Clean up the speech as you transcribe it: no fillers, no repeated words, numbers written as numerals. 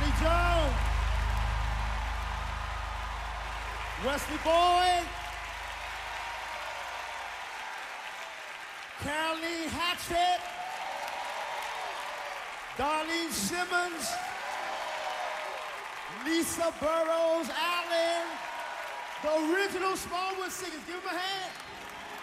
Charlie Jones, Wesley Boyd, Caroline Hatchett, Darlene Simmons, Lisa Burroughs Allen, the original Smallwood Singers. Give them a hand.